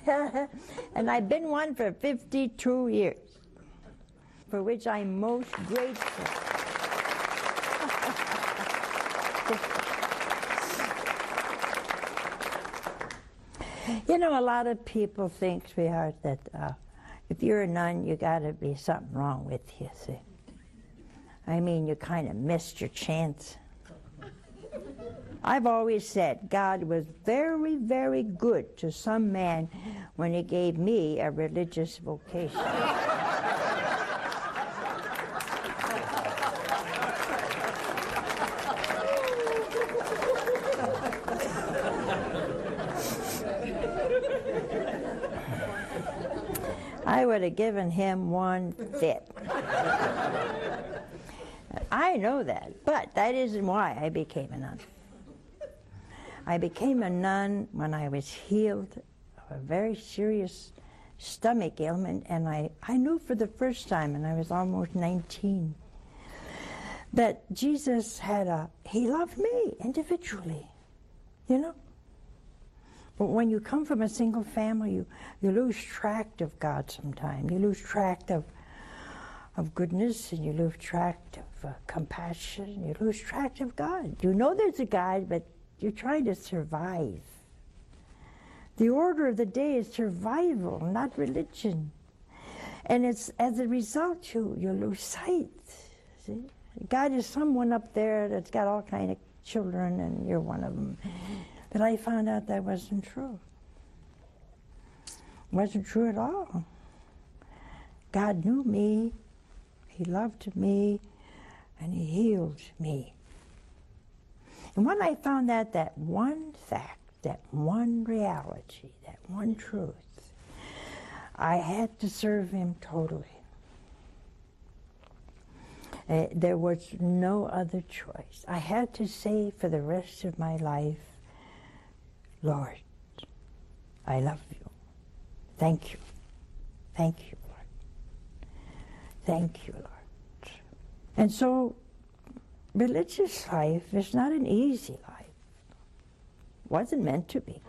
And I've been one for 52 years, for which I'm most grateful. You know, a lot of people think, sweetheart, that if you're a nun, you got to be something wrong with you, see. I mean, you kind of missed your chance. I've always said God was very, very good to some man when he gave me a religious vocation. I would have given him one fit. I know that, but that isn't why I became a nun. I became a nun when I was healed of a very serious stomach ailment, and I knew for the first time, and I was almost 19, that Jesus he loved me individually, you know? But when you come from a single family, you lose track of God sometimes. You lose track of goodness, and you lose track of compassion. You lose track of God. You know there's a God, but you're trying to survive. The order of the day is survival, not religion. And it's as a result you lose sight. See? God is someone up there that's got all kind of children, and you're one of them. But I found out that wasn't true. It wasn't true at all. God knew me, He loved me, and He healed me. And when I found out that one fact, that one reality, that one truth, I had to serve Him totally. There was no other choice. I had to say for the rest of my life, Lord, I love you. Thank you. Thank you, Lord. Thank you, Lord. And so, religious life is not an easy life. Wasn't meant to be.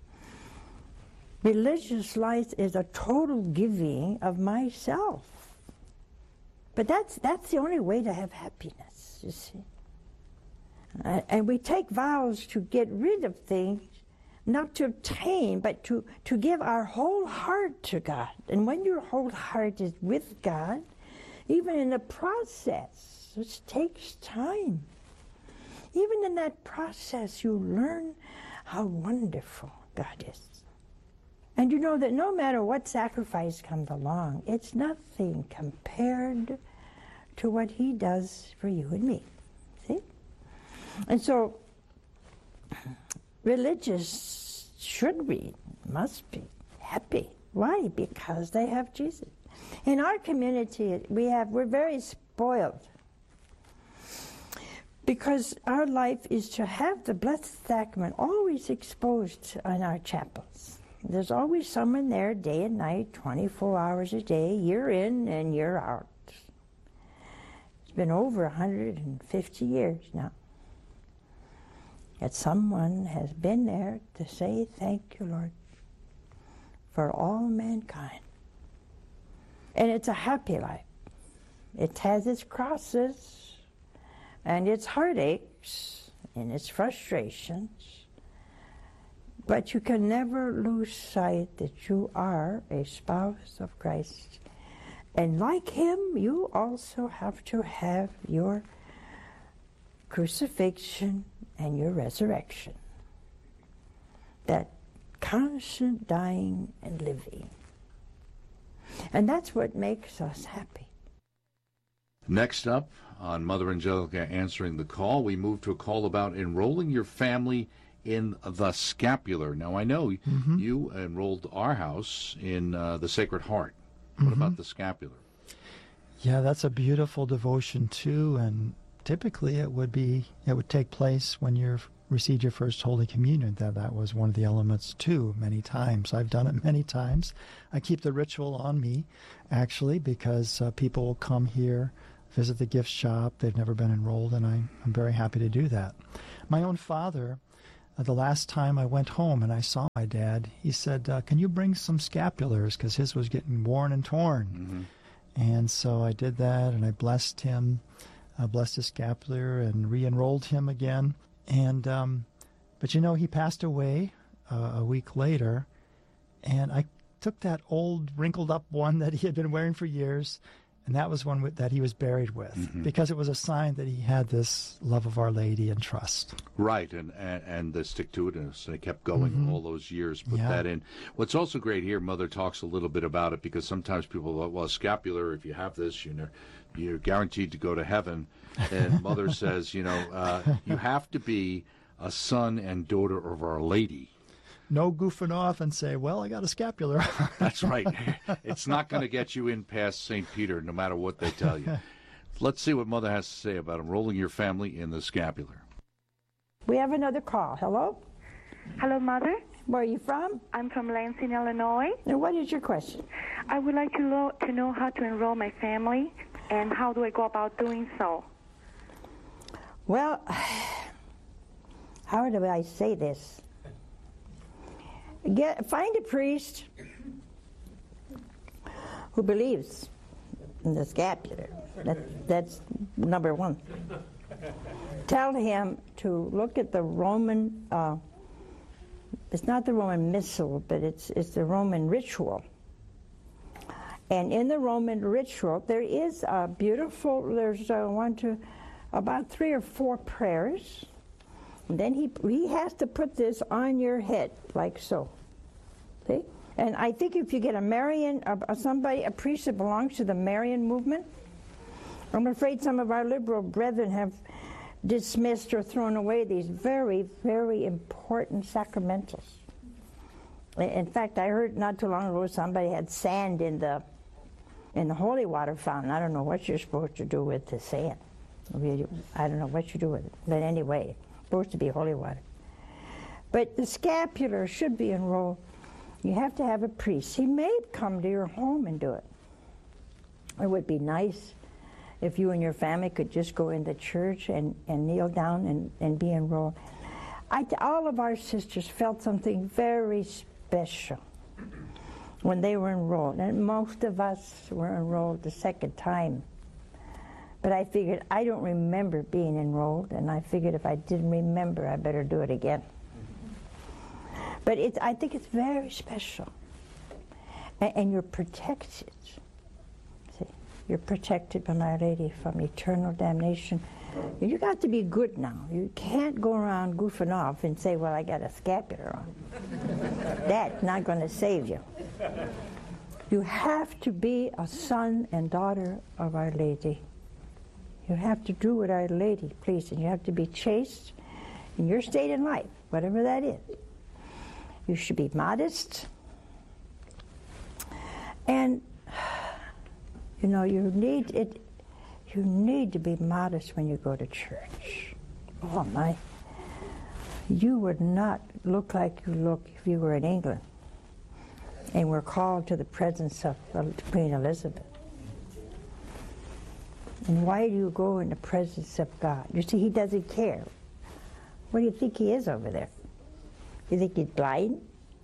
Religious life is a total giving of myself. But that's the only way to have happiness, you see. And we take vows to get rid of things, not to obtain, but to give our whole heart to God. And when your whole heart is with God, even in the process, which takes time, even in that process you learn how wonderful God is. And you know that no matter what sacrifice comes along, it's nothing compared to what He does for you and me. See? And so, religious should be, must be happy. Why? Because they have Jesus. In our community, we're very spoiled. Because our life is to have the Blessed Sacrament always exposed in our chapels. There's always someone there day and night, 24 hours a day, year in and year out. It's been over 150 years now that someone has been there to say, thank you, Lord, for all mankind. And it's a happy life. It has its crosses and its heartaches and its frustrations. But you can never lose sight that you are a spouse of Christ. And like Him, you also have to have your crucifixion and your resurrection. That constant dying and living. And that's what makes us happy. Next up on Mother Angelica Answering the Call, we move to a call about enrolling your family in the scapular. Now, I know you enrolled our house in the Sacred Heart. What about the scapular? Yeah, that's a beautiful devotion too, and typically it would take place when you received your first Holy Communion. That was one of the elements too, many times. I've done it many times. I keep the ritual on me, actually, because people will come here, visit the gift shop. They've never been enrolled, and I'm very happy to do that. My own father the last time I went home and I saw my dad, he said, can you bring some scapulars? Because his was getting worn and torn. Mm-hmm. And so I did that, and I blessed him, blessed his scapular, and re-enrolled him again. And but you know, he passed away a week later, and I took that old wrinkled up one that he had been wearing for years, and that was one that he was buried with, mm-hmm. because it was a sign that he had this love of Our Lady and trust. Right, and the stick-to-itiveness, they kept going mm-hmm. all those years, put that in. What's also great here, Mother talks a little bit about it, because sometimes people go, well, scapular, if you have this, you're guaranteed to go to heaven. And Mother says, you have to be a son and daughter of Our Lady. No goofing off and say, well, I got a scapular. That's right. It's not going to get you in past St. Peter, no matter what they tell you. Let's see what Mother has to say about enrolling your family in the scapular. We have another call. Hello? Hello, Mother. Where are you from? I'm from Lansing, Illinois. And what is your question? I would like to know how to enroll my family, and how do I go about doing so? Well, how do I say this? Find a priest who believes in the scapular. That's number one. Tell him to look at the Roman, it's not the Roman Missal, but it's the Roman ritual. And in the Roman ritual, there is a beautiful, there's about 3 or 4 prayers. And then he has to put this on your head, like so. See? And I think if you get a Marian, a priest that belongs to the Marian movement, I'm afraid some of our liberal brethren have dismissed or thrown away these very, very important sacramentals. In fact, I heard not too long ago somebody had sand in the holy water fountain. I don't know what you're supposed to do with the sand. I don't know what you do with it. But anyway, it's supposed to be holy water. But the scapular should be enrolled. You have to have a priest. He may come to your home and do it. It would be nice if you and your family could just go in the church and kneel down and be enrolled. All of our sisters felt something very special when they were enrolled, and most of us were enrolled the second time. But I figured I don't remember being enrolled, and I figured if I didn't remember, I better do it again. But I think it's very special, and you're protected. See, you're protected by Our Lady from eternal damnation. You got to be good now. You can't go around goofing off and say, well, I got a scapular on. That's not going to save you. You have to be a son and daughter of Our Lady. You have to do what Our Lady pleases, and you have to be chaste in your state in life, whatever that is. You should be modest. And, you need to be modest when you go to church. Oh, my. You would not look like you look if you were in England and were called to the presence of Queen Elizabeth. And why do you go in the presence of God? You see, he doesn't care. What do you think he is over there? You think he's blind?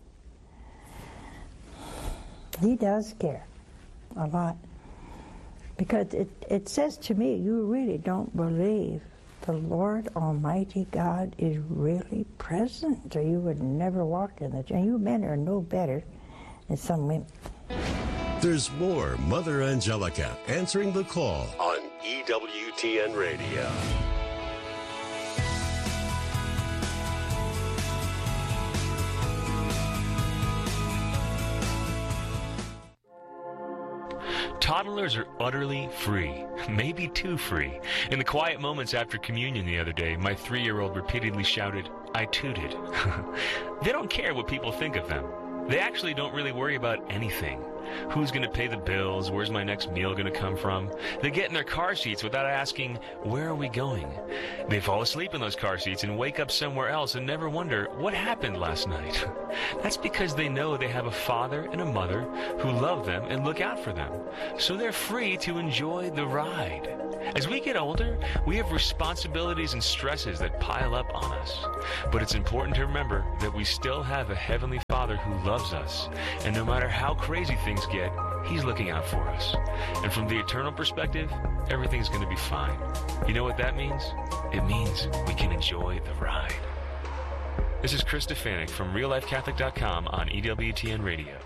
He does care a lot. Because it says to me, you really don't believe the Lord Almighty God is really present, or you would never walk in the church. And you men are no better than some women. There's more Mother Angelica answering the call on EWTN Radio. Toddlers are utterly free, maybe too free. In the quiet moments after communion the other day, my 3-year-old repeatedly shouted, "I tooted." They don't care what people think of them. They actually don't really worry about anything. Who's going to pay the bills? Where's my next meal going to come from? They get in their car seats without asking, where are we going? They fall asleep in those car seats and wake up somewhere else and never wonder, what happened last night? That's because they know they have a father and a mother who love them and look out for them. So they're free to enjoy the ride. As we get older, we have responsibilities and stresses that pile up on us. But it's important to remember that we still have a Heavenly Father who loves us. And no matter how crazy things get, He's looking out for us. And from the eternal perspective, everything's going to be fine. You know what that means? It means we can enjoy the ride. This is Chris Stefanik from RealLifeCatholic.com on EWTN Radio.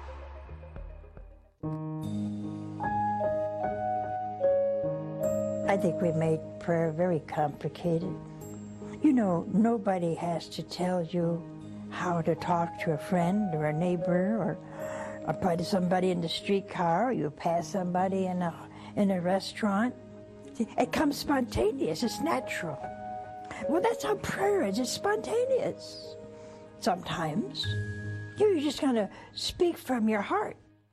I think we made prayer very complicated. You know, nobody has to tell you how to talk to a friend or a neighbor or probably somebody in the streetcar, or you pass somebody in a restaurant. It comes spontaneous, it's natural. Well, that's how prayer is, it's spontaneous. Sometimes you're just going to speak from your heart.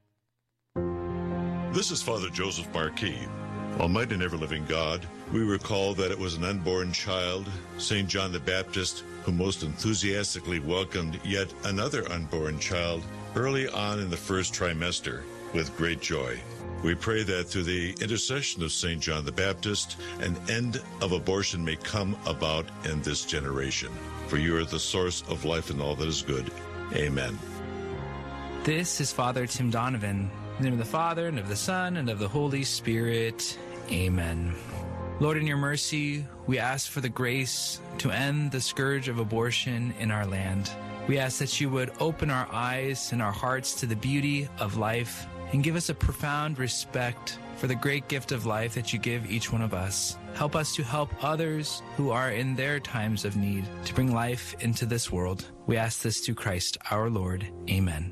This is Father Joseph Marquis. Almighty and ever-living God, we recall that it was an unborn child, St. John the Baptist, who most enthusiastically welcomed yet another unborn child early on in the first trimester with great joy. We pray that through the intercession of St. John the Baptist, an end of abortion may come about in this generation. For you are the source of life and all that is good. Amen. This is Father Tim Donovan. In the name of the Father, and of the Son, and of the Holy Spirit. Amen. Lord, in your mercy, we ask for the grace to end the scourge of abortion in our land. We ask that you would open our eyes and our hearts to the beauty of life and give us a profound respect for the great gift of life that you give each one of us. Help us to help others who are in their times of need to bring life into this world. We ask this through Christ our Lord. Amen.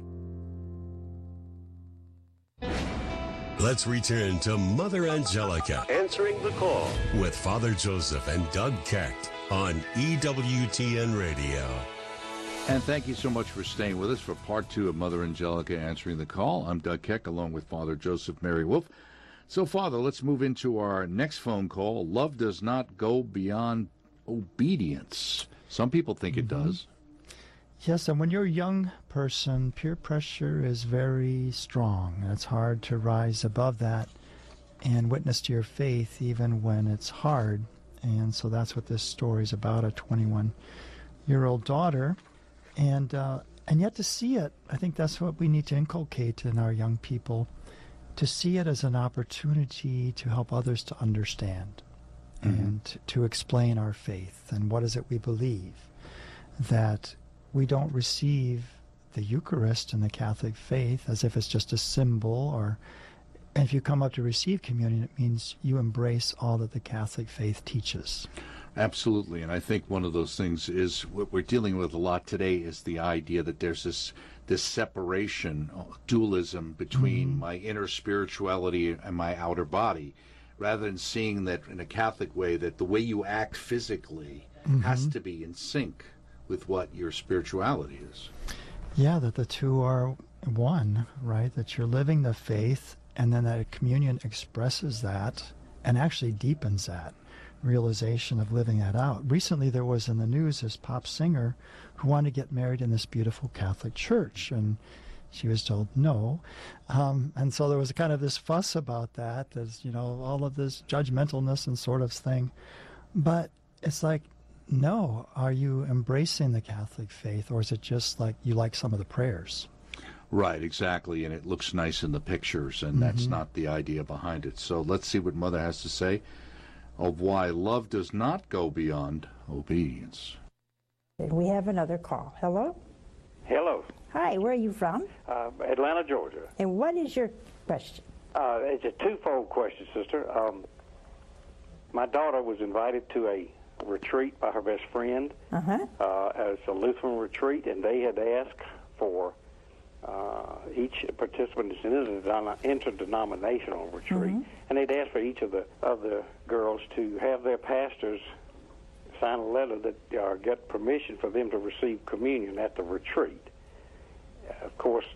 Let's return to Mother Angelica answering the call with Father Joseph and Doug Keck on EWTN Radio. And thank you so much for staying with us for part 2 of Mother Angelica Answering the Call. I'm Doug Keck along with Father Joseph Mary Wolf. So, Father, let's move into our next phone call. Love does not go beyond obedience. Some people think it does. Yes, and when you're a young person, peer pressure is very strong. It's hard to rise above that and witness to your faith even when it's hard. And so that's what this story is about, a 21-year-old daughter. And yet to see it, I think that's what we need to inculcate in our young people, to see it as an opportunity to help others to understand and to explain our faith and what is it we believe, that we don't receive the Eucharist in the Catholic faith as if it's just a symbol, or if you come up to receive communion, it means you embrace all that the Catholic faith teaches. Absolutely, and I think one of those things is what we're dealing with a lot today is the idea that there's this separation, dualism between my inner spirituality and my outer body, rather than seeing that in a Catholic way, that the way you act physically has to be in sync with what your spirituality is. Yeah, that the two are one, right? That you're living the faith, and then that communion expresses that and actually deepens that realization of living that out. Recently there was in the news this pop singer who wanted to get married in this beautiful Catholic church, and she was told no. And so there was kind of this fuss about that. There's, all of this judgmentalness and sort of thing. But it's like, no, are you embracing the Catholic faith, or is it just like you like some of the prayers? Right, exactly, and it looks nice in the pictures, and that's not the idea behind it. So let's see what Mother has to say of why love does not go beyond obedience. We have another call. Hello? Hello. Hi, where are you from? Atlanta, Georgia. And what is your question? It's a twofold question, sister. My daughter was invited to a retreat by her best friend. As a Lutheran retreat, and they had asked for each participant is in an interdenominational retreat, and they'd asked for each of the girls to have their pastors sign a letter that get permission for them to receive communion at the retreat. Of course,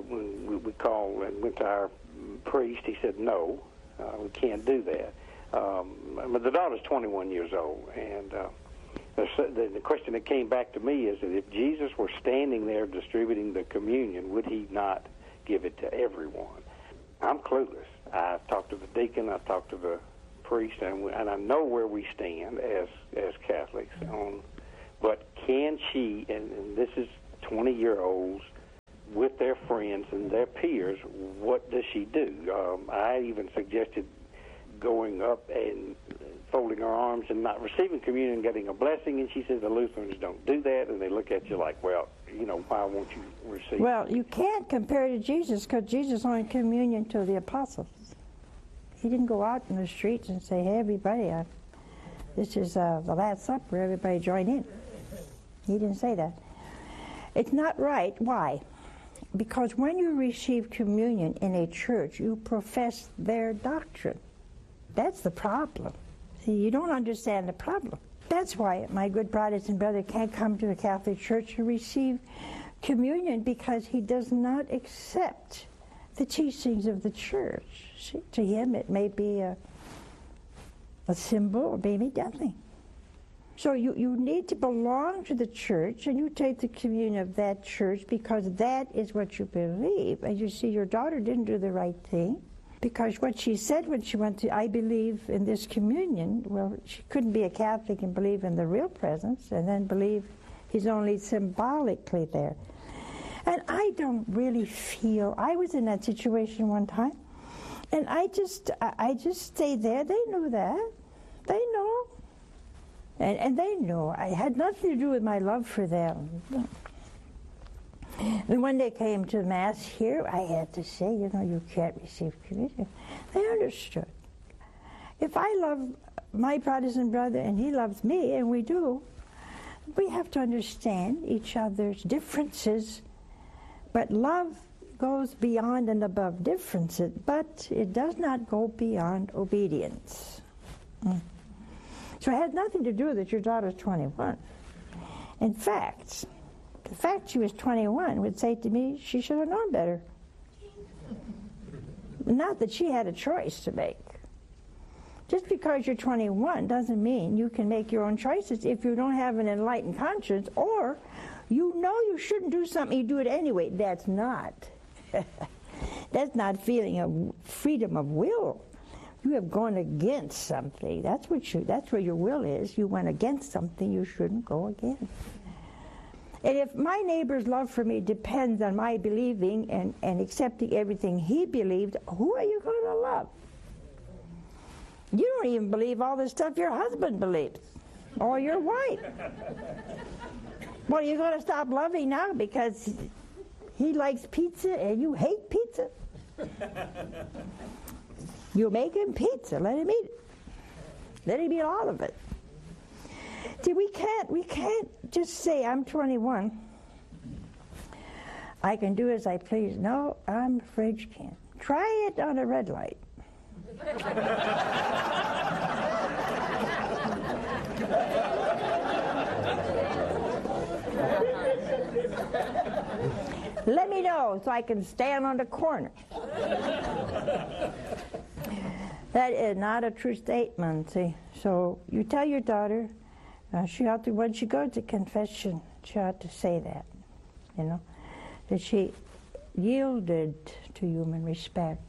when we called and went to our priest, he said, no, we can't do that. But the daughter's 21 years old, and the question that came back to me is that if Jesus were standing there distributing the communion, would he not give it to everyone? I'm clueless. I've talked to the deacon, I've talked to the priest, and I know where we stand as Catholics. But can she, and this is 20-year-olds with their friends and their peers, what does she do? I even suggested going up and folding her arms and not receiving communion and getting a blessing, and she says the Lutherans don't do that, and they look at you like, well, why won't you receive? Well, you can't compare to Jesus, because Jesus only communion to the apostles. He didn't go out in the streets and say, hey, everybody, this is the Last Supper, everybody join in. He didn't say that. It's not right. Why? Because when you receive communion in a church, you profess their doctrine. That's the problem. See, you don't understand the problem. That's why my good Protestant brother can't come to the Catholic Church to receive communion, because he does not accept the teachings of the church. See, to him, it may be a symbol, or maybe nothing. So you need to belong to the church, and you take the communion of that church because that is what you believe. And you see, your daughter didn't do the right thing, because what she said when she went to, I believe in this communion, well, she couldn't be a Catholic and believe in the real presence and then believe he's only symbolically there. And I don't really feel, I was in that situation one time, and I just stayed there. They knew that. They know. And they know. I had nothing to do with my love for them. And when they came to Mass here, I had to say, you can't receive communion. They understood. If I love my Protestant brother and he loves me, and we do, we have to understand each other's differences. But love goes beyond and above differences, but it does not go beyond obedience. So it had nothing to do that your daughter's 21. In fact, the fact she was 21 would say to me she should have known better. Not that she had a choice to make. Just because you're 21 doesn't mean you can make your own choices if you don't have an enlightened conscience, or you know you shouldn't do something, you do it anyway. That's not feeling of freedom of will. You have gone against something. That's where your will is. You went against something you shouldn't go against. And if my neighbor's love for me depends on my believing and accepting everything he believed, who are you going to love? You don't even believe all the stuff your husband believes, or your wife. Well, you're going to stop loving now because he likes pizza and you hate pizza? You make him pizza, let him eat it. Let him eat all of it. See, we can't just say, I'm 21. I can do as I please. No, I'm afraid you can't. Try it on a red light. Let me know so I can stand on the corner. That is not a true statement, see. So you tell your daughter, she ought to, when she goes to confession, she ought to say that, that she yielded to human respect.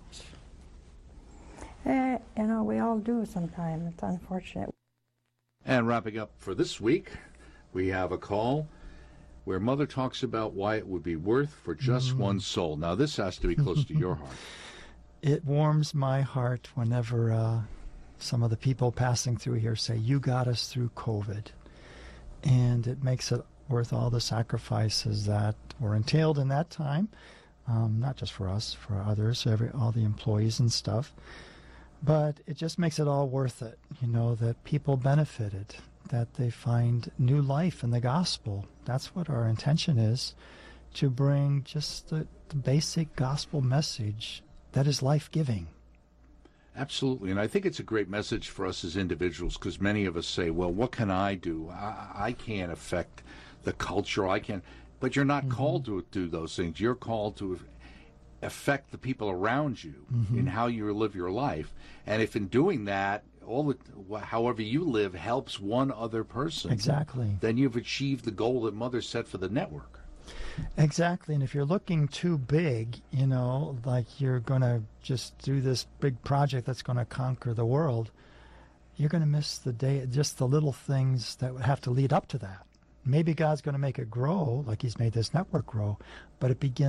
We all do sometimes. It's unfortunate. And wrapping up for this week, we have a call where Mother talks about why it would be worth for just one soul. Now, this has to be close to your heart. It warms my heart whenever some of the people passing through here say, you got us through COVID. And it makes it worth all the sacrifices that were entailed in that time, not just for us, for others, all the employees and stuff. But it just makes it all worth it, that people benefited, that they find new life in the gospel. That's what our intention is, to bring just the basic gospel message that is life-giving. Absolutely, and I think it's a great message for us as individuals, because many of us say, well, what can I do? I can't affect the culture, but you're not called to do those things. You're called to affect the people around you in how you live your life. And if in doing that, however you live helps one other person, exactly, then you've achieved the goal that Mother set for the network. Exactly. And if you're looking too big, you know, like you're going to just do this big project that's going to conquer the world, you're going to miss the day, just the little things that would have to lead up to that. Maybe God's going to make it grow, like he's made this network grow, but it begins